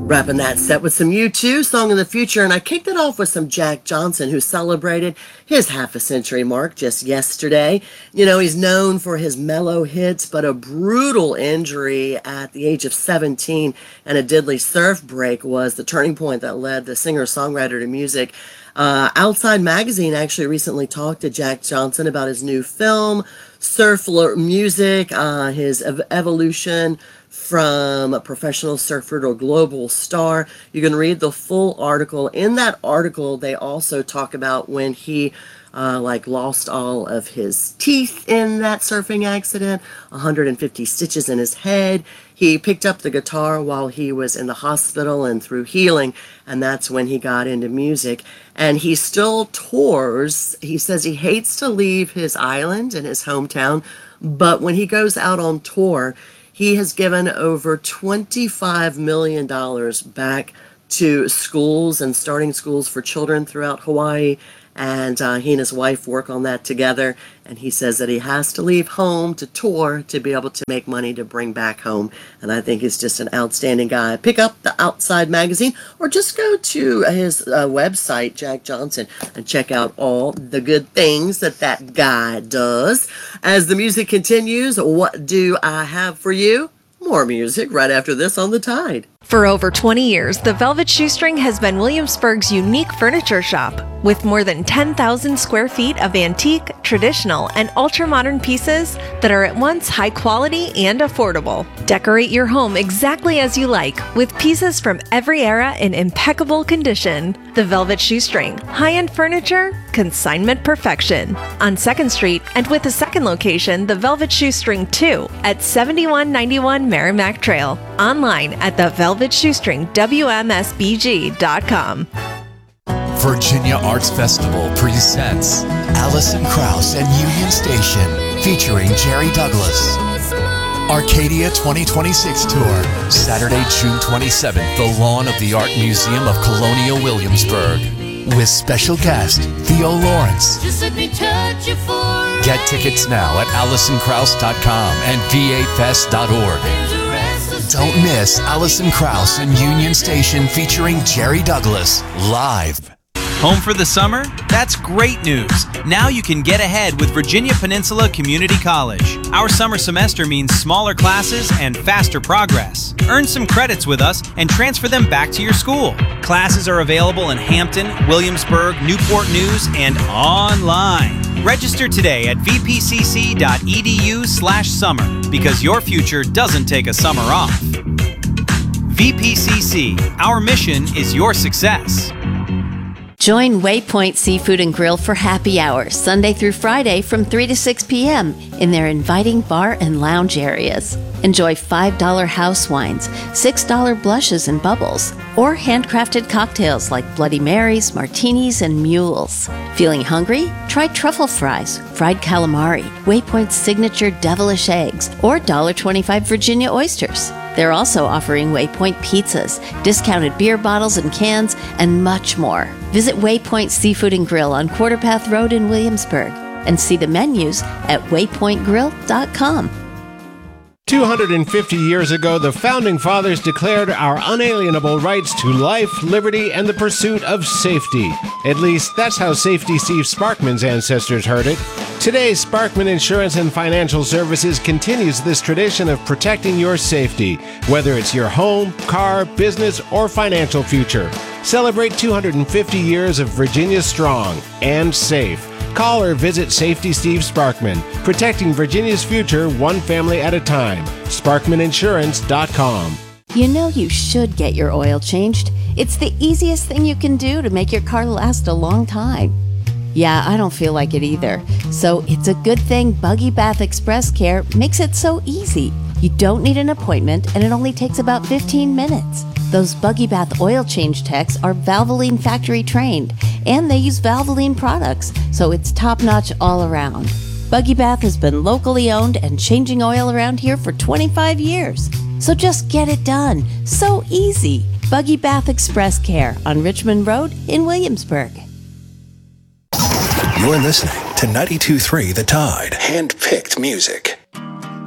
Wrapping that set with some U2, Song of the Future, and I kicked it off with some Jack Johnson, who celebrated his half-a-century mark just yesterday. You know, he's known for his mellow hits, but a brutal injury at the age of 17 and a deadly surf break was the turning point that led the singer-songwriter to music. Outside Magazine actually recently talked to Jack Johnson about his new film, Surf Music, his evolution from a professional surfer to a global star. You can read the full article. In that article, they also talk about when he lost all of his teeth in that surfing accident, 150 stitches in his head. He picked up the guitar while he was in the hospital and through healing, and that's when he got into music. And he still tours. He says he hates to leave his island and his hometown, but when he goes out on tour, he has given over $25 million back to schools and starting schools for children throughout Hawaii. And he and his wife work on that together. And he says that he has to leave home to tour to be able to make money to bring back home. And I think he's just an outstanding guy. Pick up the Outside Magazine or just go to his website, Jack Johnson, and check out all the good things that guy does. As the music continues, what do I have for you? More music right after this on The Tide. For over 20 years, the Velvet Shoestring has been Williamsburg's unique furniture shop. With more than 10,000 square feet of antique, traditional, and ultra-modern pieces that are at once high quality and affordable. Decorate your home exactly as you like, with pieces from every era in impeccable condition. The Velvet Shoestring. High-end furniture, consignment perfection. On 2nd Street, and with a second location, the Velvet Shoestring 2, at 7191 Merrimack Trail. Online at thevelvetshoestringwmsbg.com. Virginia Arts Festival presents Alison Krauss and Union Station, featuring Jerry Douglas. Arcadia 2026 Tour, Saturday, June 27th, the lawn of the Art Museum of Colonial Williamsburg. With special guest, Theo Lawrence. Get tickets now at AlisonKrauss.com and VAFest.org. Don't miss Alison Krauss and Union Station featuring Jerry Douglas live. Home for the summer? That's great news. Now you can get ahead with Virginia Peninsula Community College. Our summer semester means smaller classes and faster progress. Earn some credits with us and transfer them back to your school. Classes are available in Hampton, Williamsburg, Newport News, and online. Register today at vpcc.edu/summer because your future doesn't take a summer off. VPCC, our mission is your success. Join Waypoint Seafood and Grill for happy hour, Sunday through Friday from 3 to 6 p.m. in their inviting bar and lounge areas. Enjoy $5 house wines, $6 blushes and bubbles, or handcrafted cocktails like Bloody Marys, martinis, and mules. Feeling hungry? Try truffle fries, fried calamari, Waypoint's signature devilish eggs, or $1.25 Virginia oysters. They're also offering Waypoint pizzas, discounted beer bottles and cans, and much more. Visit Waypoint Seafood and Grill on Quarter Path Road in Williamsburg and see the menus at waypointgrill.com. 250 years ago, the Founding Fathers declared our unalienable rights to life, liberty, and the pursuit of safety. At least, that's how Safety Steve Sparkman's ancestors heard it. Today, Sparkman Insurance and Financial Services continues this tradition of protecting your safety, whether it's your home, car, business, or financial future. Celebrate 250 years of Virginia strong and safe. Call or visit Safety Steve Sparkman, protecting Virginia's future one family at a time. SparkmanInsurance.com. You know you should get your oil changed. It's the easiest thing you can do to make your car last a long time. Yeah, I don't feel like it either. So it's a good thing Buggy Bath Express Care makes it so easy. You don't need an appointment, and it only takes about 15 minutes. Those Buggy Bath oil change techs are Valvoline factory trained, and they use Valvoline products, so it's top-notch all around. Buggy Bath has been locally owned and changing oil around here for 25 years. So just get it done. So easy. Buggy Bath Express Care on Richmond Road in Williamsburg. You're listening to 92.3 The Tide. Hand-picked music.